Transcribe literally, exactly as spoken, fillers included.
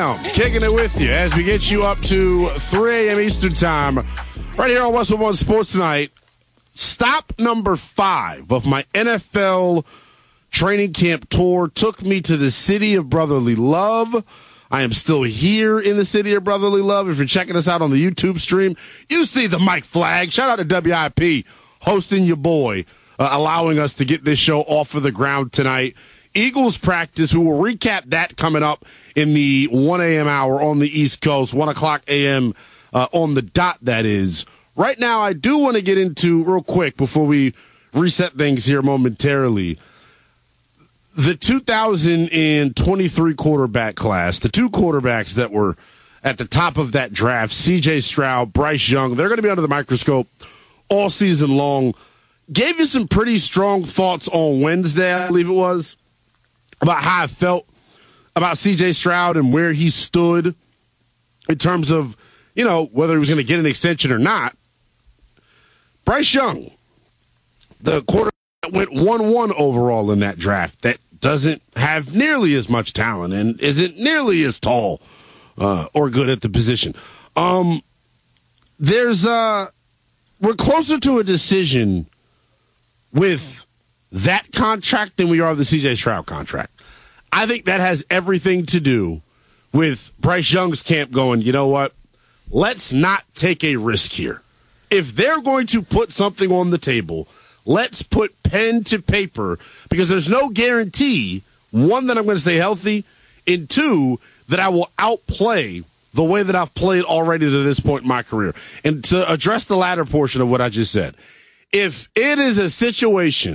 Brown, kicking it with you as we get you up to three a.m. Eastern Time, right here on Westwood One Sports Tonight. Stop number five of my N F L training camp tour took me to the city of brotherly love. I am still here in the city of brotherly love. If you're checking us out on the YouTube stream, you see the Mike flag. Shout out to W I P hosting your boy, uh, allowing us to get this show off of the ground tonight. Eagles practice. We will recap that coming up in the one a.m. hour on the East Coast, one o'clock a.m. Uh, on the dot, that is. Right now, I do want to get into, real quick, before we reset things here momentarily, the two thousand twenty-three quarterback class, the two quarterbacks that were at the top of that draft, C J Stroud, Bryce Young, they're going to be under the microscope all season long. Gave you some pretty strong thoughts on Wednesday, I believe it was, about how I felt about C J Stroud and where he stood in terms of, you know, whether he was going to get an extension or not. Bryce Young, the quarterback that went one one overall in that draft, that doesn't have nearly as much talent and isn't nearly as tall uh, or good at the position. Um, there's uh, we're closer to a decision with that contract than we are the C J Stroud contract. I think that has everything to do with Bryce Young's camp going, you know what? Let's not take a risk here. If they're going to put something on the table, let's put pen to paper, because there's no guarantee, one, that I'm going to stay healthy, and two, that I will outplay the way that I've played already to this point in my career. And to address the latter portion of what I just said, if it is a situation